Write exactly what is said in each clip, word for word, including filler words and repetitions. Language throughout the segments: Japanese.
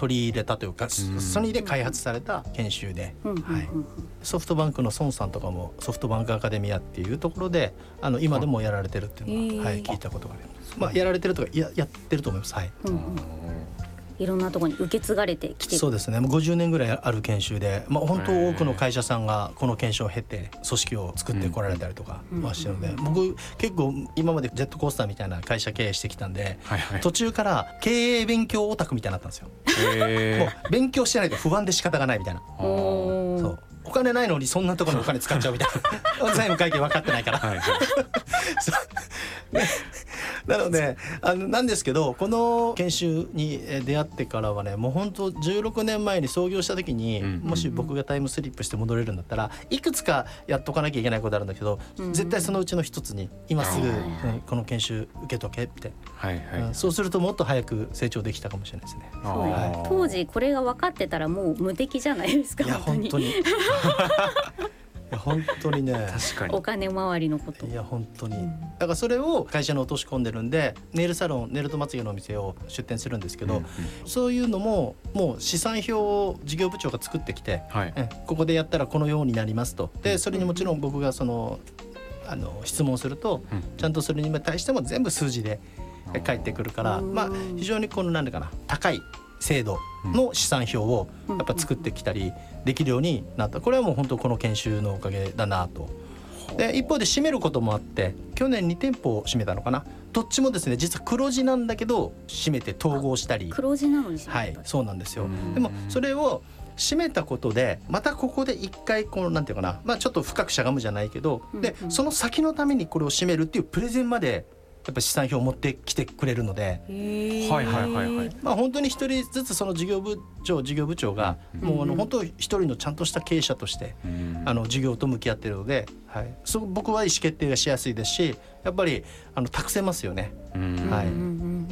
取り入れたというか、ソニーで開発された研修で、はい、ソフトバンクの孫さんとかもソフトバンクアカデミアっていうところであの今でもやられてるっていうのは、はい、聞いたことがあります。まあ、やられてるとか や, やってると思います。はい、うんうん、 いろんなところに受け継がれてきてる。 そうですね、もうごじゅうねんぐらいある研修で、まあ、本当多くの会社さんがこの研修を経て組織を作ってこられたりとかはしてるので、うん、僕結構今までジェットコースターみたいな会社経営してきたんで、はいはい、途中から経営勉強オタクみたいになったんですよ。もう勉強してないと不安で仕方がないみたいな。そうお金ないのにそんなところにお金使っちゃうみたいな財務会計分かってないからはい、はいそうね、なのであのなんですけど、この研修に出会ってからはね、もう本当じゅうろくねんまえに創業した時に、うん、もし僕がタイムスリップして戻れるんだったらいくつかやっとかなきゃいけないことあるんだけど、うん、絶対そのうちの一つに今すぐ、ね、この研修受けとけって、はいはいうん、そうするともっと早く成長できたかもしれないですね。 はい、当時これが分かってたらもう無敵じゃないですか。 いや本当にいや本当にね、 確かにお金回りのこと、 いや本当に、うん、だからそれを会社に落とし込んでるんで、ネイルサロンネイルとまつげのお店を出店するんですけど、うんうん、そういうのももう試算表を事業部長が作ってきて、はい、ここでやったらこのようになりますと。でそれにもちろん僕がそのあの質問すると、うん、ちゃんとそれに対しても全部数字で返ってくるから、うん、まあ非常にこのなんだかな高い精度の試算表をやっぱ作ってきたりできるようになった。これはもう本当この研修のおかげだなと。で一方で閉めることもあって、去年に店舗を閉めたのかな。どっちもですね実は黒字なんだけど閉めて統合したり。 黒字なのに閉めた。 はい、そうなんですよ。でもそれを閉めたことでまたここで一回こうなんていうかな、まあちょっと深くしゃがむじゃないけど、でその先のためにこれを閉めるっていうプレゼンまでやっぱ試算表を持ってきてくれるので、はいはいはいはい、まあ本当に一人ずつその事業部長事業部長がもうあの本当一人のちゃんとした経営者としてあの事業と向き合っているので、はい、そう僕は意思決定がしやすいですし、やっぱりあの託せますよね、はい、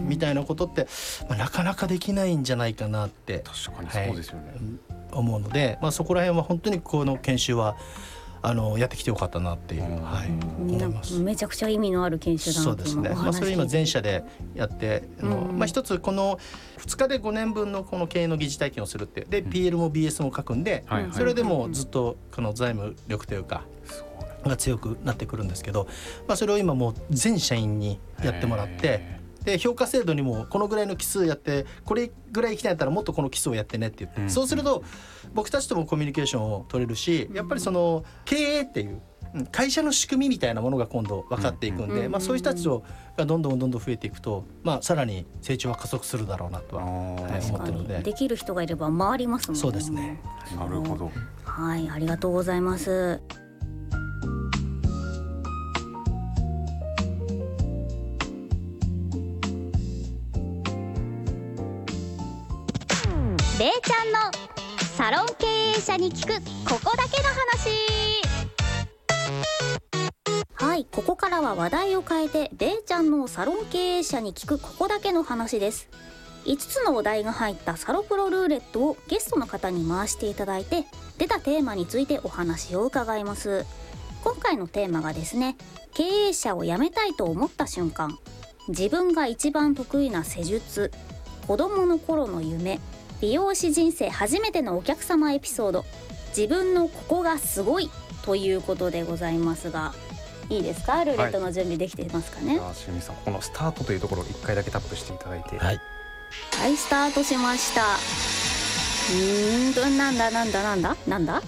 みたいなことって、まあ、なかなかできないんじゃないかなって確かにそうですよね、はい、 思うので、まあ、そこら辺は本当にこの研修はあのやってきてよかったなっていう、はい、思います。 めちゃくちゃ意味のある研修だなと。 そうですね、まあ、それ今全社でやってあの、うんまあ、一つこのふつかでごねんぶんのこの経営の疑似体験をするってで ピーエル も ビーエス も書くんで、うん、それでもずっとこの財務力というかが強くなってくるんですけど、まあ、それを今もう全社員にやってもらって、で評価制度にもこのぐらいの奇数やってこれぐらい行きたいんだったらもっとこの奇数をやってねって言って、うん、そうすると僕たちともコミュニケーションを取れるし、やっぱりその経営っていう会社の仕組みみたいなものが今度分かっていくんで、まあ、そういう人たちがどんどんどんどん増えていくと、まあ、さらに成長は加速するだろうなとは、はい、思ってるので、 できる人がいれば回りますもんね。 そうですね、 なるほど、 はい、ありがとうございます。 べーちゃんのサロン経営者に聞くここだけの話。 はい、ここからは話題を変えてべーちゃんのサロン経営者に聞くここだけの話です。いつつのお題が入ったサロプロルーレットをゲストの方に回していただいて、出たテーマについてお話を伺います。今回のテーマがですね、経営者を辞めたいと思った瞬間、自分が一番得意な施術、子供の頃の夢、美容師人生初めてのお客様エピソード、自分のここがすごいということでございますが、いいですか、ルーレットの準備できていますかね。 はい、しみさん、このスタートというところをいっかいだけタップしていただいて、 はい、 はい、スタートしました。うーんとなんだなんだなんだなんだ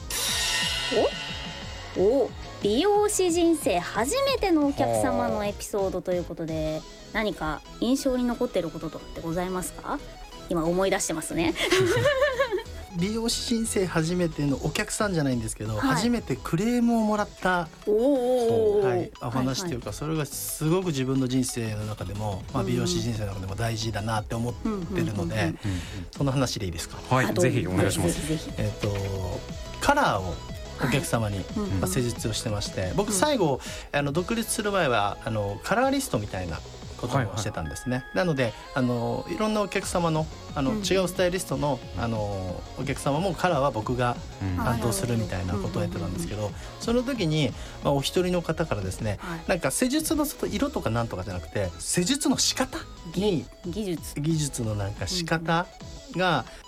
おお美容師人生初めてのお客様のエピソードということで、何か印象に残っていることとかってございますか？今思い出してますね美容師人生初めてのお客さんじゃないんですけど、はい、初めてクレームをもらったお、はい、お話というか、はいはい、それがすごく自分の人生の中でも、まあ、美容師人生の中でも大事だなって思ってるので、その話でいいですか？ はい、ぜひお願いします。 えっとカラーをお客様に、はい、まあ、施術をしてまして、僕最後、うん、あの独立する前はあのカラーリストみたいなことをしてたんですね、はいはい、なのであのいろんなお客様の、あの、うん、違うスタイリストの、あのお客様もカラーは僕が担当するみたいなことをやってたんですけど、その時に、まあ、お一人の方からですね、はい、なんか施術の色とかなんとかじゃなくて施術の仕方に技術技術のなんか仕方が